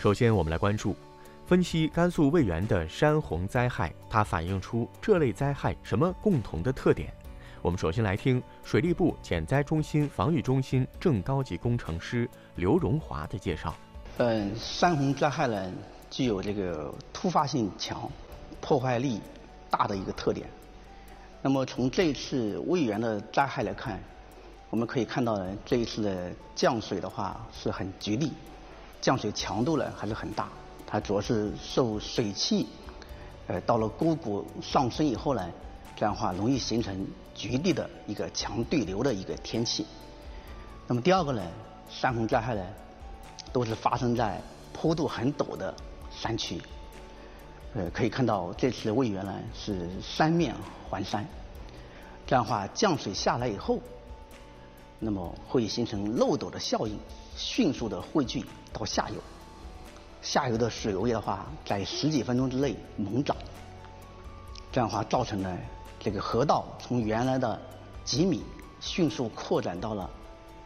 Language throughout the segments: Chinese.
首先，我们来关注分析甘肃渭源的山洪灾害，它反映出这类灾害什么共同的特点？我们首先来听水利部减灾中心防御中心正高级工程师刘荣华的介绍。 山洪灾害呢，具有这个突发性强、破坏力大的一个特点。那么从这一次渭源的灾害来看，我们可以看到呢，这一次的降水的话是很剧烈，降水强度呢还是很大。它主要是受水汽，到了沟谷上升以后呢，这样的话容易形成剧烈的一个强对流的一个天气。那么第二个呢，山洪灾害呢，都是发生在坡度很陡的山区。可以看到这次渭源呢是三面环山，这样的话降水下来以后，那么会形成漏斗的效应，迅速的汇聚到下游。下游的水位的话，在10几分钟之内猛涨，这样的话造成了这个河道从原来的几米迅速扩展到了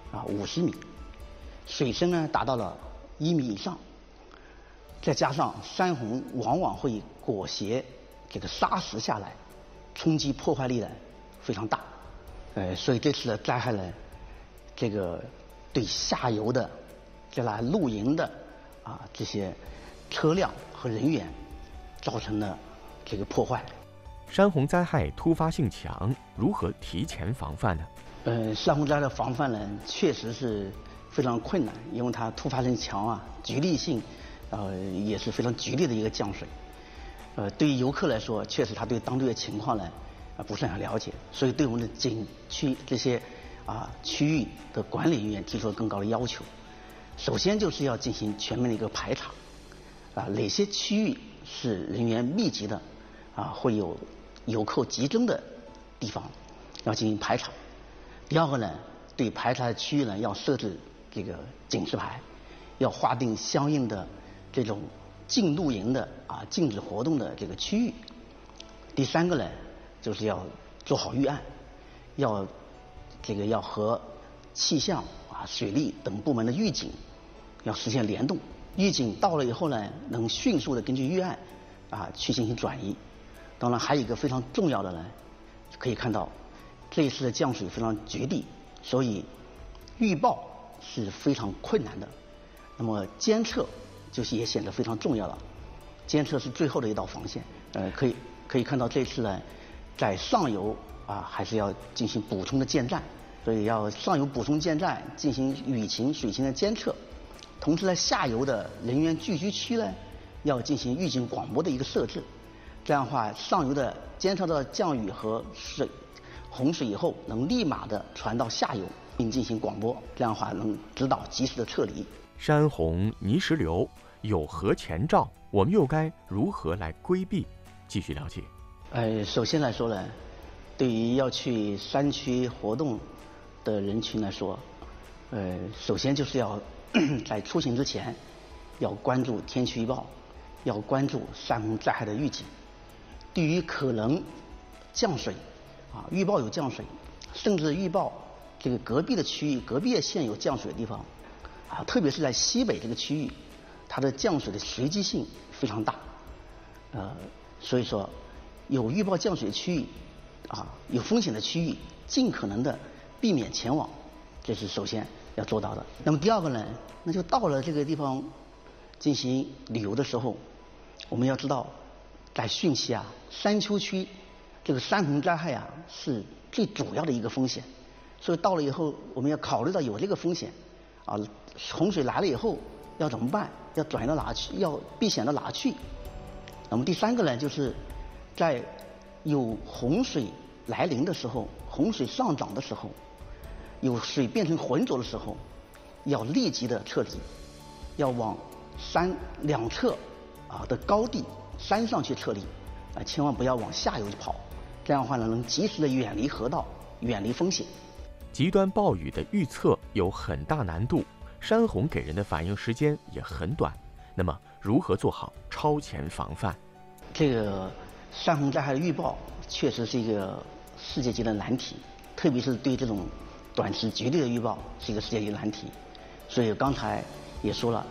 50米，水深呢达到了1米以上。再加上山洪往往会裹挟这个沙石下来，冲击破坏力呢非常大。所以这次的灾害呢，这个对下游的这来露营的这些车辆和人员造成了这个破坏。 山洪灾害突发性强，如何提前防范呢？ 山洪灾害的防范呢，确实是非常困难，因为它突发性强剧烈性，也是非常剧烈的一个降水。对于游客来说，确实他对当地的情况呢不是很了解，所以对我们的景区这些区域的管理人员提出了更高的要求。首先就是要进行全面的一个排查，哪些区域是人员密集的，会有游客集中的地方，要进行排查。第二个呢，对排查的区域呢，要设置这个警示牌，要划定相应的这种禁露营的禁止活动的这个区域。第三个呢，就是要做好预案，要和气象水利等部门的预警要实现联动，预警到了以后呢，能迅速的根据预案去进行转移。当然还有一个非常重要的呢，可以看到这一次的降水非常剧烈，所以预报是非常困难的。那么监测就是也显得非常重要了，监测是最后的一道防线。可以看到这次呢，在上游还是要进行补充的建站，所以要上游补充建站，进行雨情、水情的监测。同时在下游的人员聚居区呢，要进行预警广播的一个设置。这样的话，上游的监测到降雨和洪水以后，能立马的传到下游并进行广播，这样的话能指导及时的撤离。 山洪、泥石流有何前兆？我们又该如何来规避？继续了解。 首先来说呢，对于要去山区活动的人群来说，首先就是要在出行之前要关注天气预报，要关注山洪灾害的预警。对于可能降水预报有降水，甚至预报这个隔壁的区域、隔壁的县有降水的地方特别是在西北这个区域，它的降水的随机性非常大。所以说有预报降水的区域有风险的区域，尽可能的避免前往，这是首先要做到的。那么第二个呢，那就到了这个地方进行旅游的时候，我们要知道，在汛期山丘区这个山洪灾害是最主要的一个风险，所以到了以后，我们要考虑到有这个风险洪水来了以后要怎么办？要转移到哪去？要避险到哪去？那么第三个呢，就是在有洪水来临的时候，洪水上涨的时候，有水变成浑浊的时候，要立即的撤离，要往山两侧的高地山上去撤离，千万不要往下游跑。这样的话呢，能及时的远离河道，远离风险。 极端暴雨的预测有很大难度，山洪给人的反应时间也很短。那么，如何做好超前防范？ 这个山洪灾害的预报确实是一个世界级的难题，特别是对这种短时剧烈的预报是一个世界级难题。所以刚才也说了，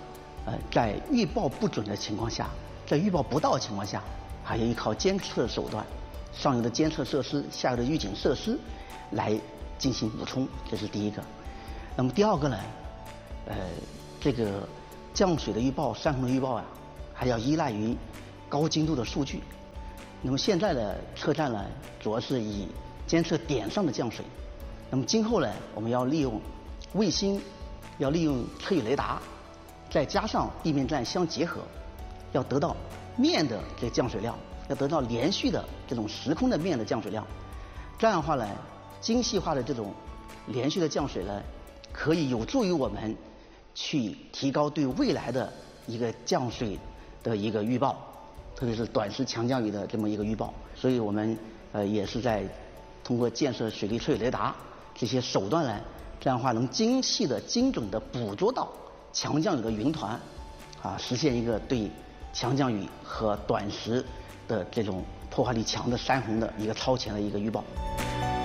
在预报不准的情况下，在预报不到的情况下，还要依靠监测手段，上游的监测设施、下游的预警设施来进行补充，这是第一个。那么第二个呢，这个降水的预报、山洪的预报啊，还要依赖于高精度的数据。那么现在的测站呢，主要是以监测点上的降水。那么今后呢，我们要利用卫星，要利用测雨雷达，再加上地面站相结合，要得到面的这个降水量，要得到连续的这种时空的面的降水量。这样的话呢，精细化的这种连续的降水呢，可以有助于我们去提高对未来的一个降水的一个预报，特别是短时强降雨的这么一个预报。所以我们也是在通过建设水利测雨雷达这些手段呢，这样的话能精细的、精准的捕捉到强降雨的云团，实现一个对强降雨和短时的这种破坏力强的山洪的一个超前的一个预报。